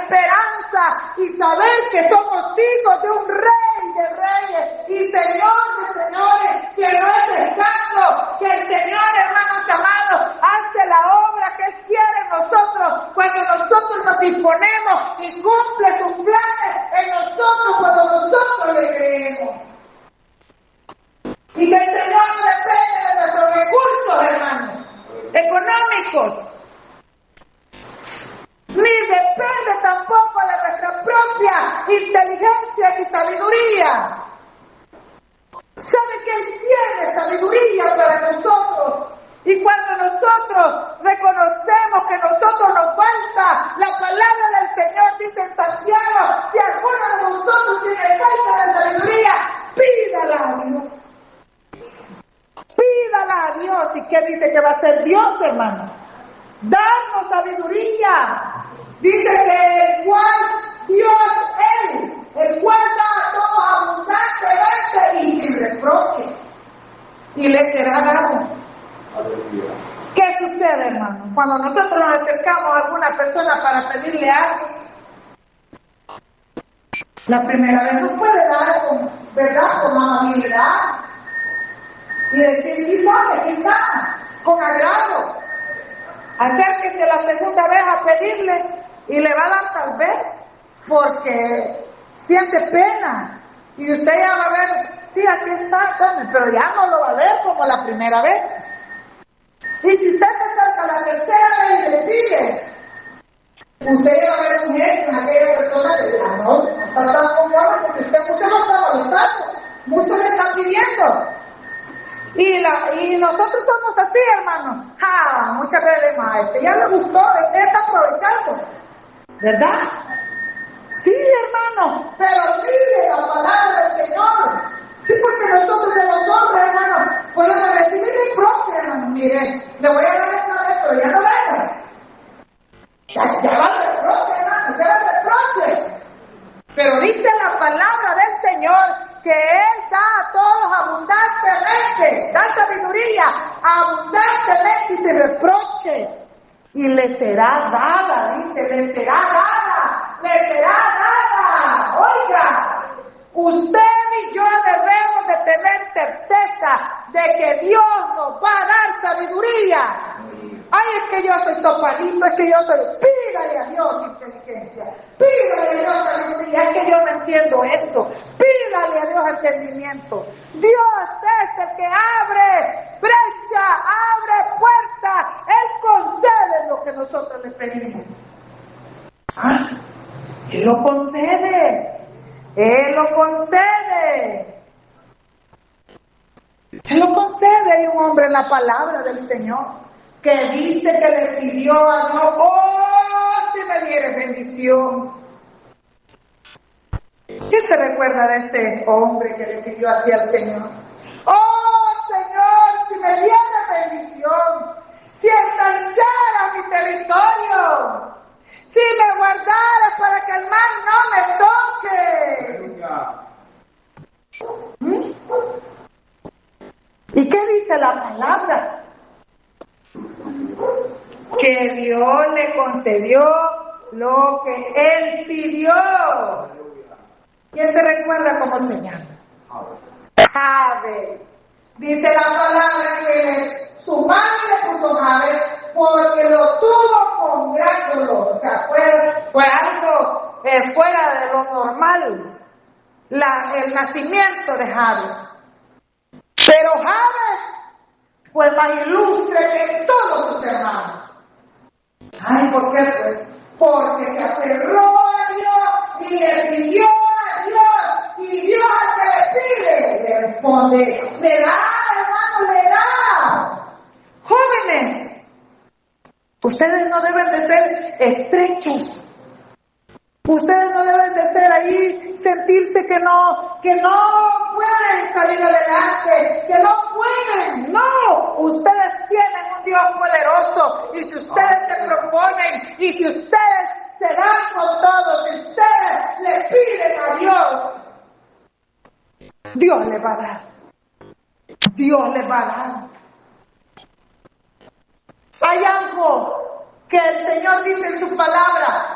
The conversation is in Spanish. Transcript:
esperanza y saber que somos hijos de un Rey de reyes y Señor de señores, que no es descanso, que el Señor, hermanos amados, hace la obra que Él quiere en nosotros cuando nosotros nos disponemos y cumple sus planes en nosotros cuando nosotros le creemos. Y que el Señor no depende de nuestros recursos, hermanos, económicos, ni depende tampoco de nuestra propia inteligencia y sabiduría. Sabe que Él tiene sabiduría para nosotros. Y cuando nosotros reconocemos que a nosotros nos falta la palabra del Señor, dice en Santiago, si alguno de nosotros tiene falta de sabiduría, pídala a Dios. Pídala a Dios. ¿Y qué dice que va a hacer Dios, hermano? Darnos sabiduría. Dice que el cual Dios Él, el cual da a todos abundantemente y sin reproche, y le será dado. ¿Qué sucede, hermano? Cuando nosotros nos acercamos a alguna persona para pedirle algo, la primera vez nos puede dar con, ¿verdad?, con amabilidad y decir, sí, sabe, aquí está, con agrado. Acérquese la segunda vez a pedirle y le va a dar tal vez porque siente pena y usted ya va a ver, sí, aquí está, tome, pero ya no lo va a ver como la primera vez. Y si usted se acerca la tercera vez y le pide, usted va a ver un gesto en aquella persona que dirá, no está tan conforme porque usted no está molestando, mucho le está pidiendo. Y nosotros somos así, hermano. Muchas veces, maestro, ya le gustó, usted está aprovechando, ¿verdad? Sí, hermano, pero pide la palabra del Señor. Sí, porque nosotros de los hombres, hermano, podemos recibir el propio, hermano. Mire, le voy a dar esta vez, pero ya no venga. Ya va el reproche, hermano, ya va el reproche. Pero dice la palabra del Señor que Él da a todos abundantemente, da sabiduría abundantemente y sin reproche. Y le será dada, dice, le será dada, le será dada. Oiga, usted y yo debemos de tener certeza de que Dios nos va a dar sabiduría. Ay, es que yo soy topadito, es que yo soy... Pídale a Dios inteligencia, pídale a Dios sabiduría, es que yo no entiendo esto. Pídale a Dios entendimiento. Dios es el que abre brecha, abre puerta. Él concede lo que nosotros le pedimos. Él lo concede. Él lo concede. Él lo concede. Hay un hombre en la palabra del Señor que dice que le pidió a Dios, si me dieres bendición. ¿Qué se recuerda de ese hombre que le pidió así al Señor? Señor, si me dieres bendición, si ensancharas mi territorio, si me guardaras para que el mal no me toque. ¿Y qué dice la palabra? Que Dios le concedió lo que Él pidió. ¿Quién se recuerda cómo se llama? Jabes. Dice la palabra que su madre le puso Jabes porque lo tuvo con gran dolor. O sea, fue algo fuera de lo normal, el nacimiento de Jabes. Pero Jabes fue más ilustre que todos sus hermanos. Ay, ¿por qué? Pues porque se aferró a Dios y le pidió a Dios, y Dios al que le pide, le responde, le da, hermano, le da. Jóvenes, ustedes no deben de ser estrechos. Ustedes no deben de ser ahí, sentirse que no pueden salir adelante, que no pueden. No, ustedes tienen un Dios poderoso y si ustedes se proponen y si ustedes se dan con todo, si ustedes le piden a Dios, Dios les va a dar. Dios les va a dar. Hay algo que el Señor dice en su palabra.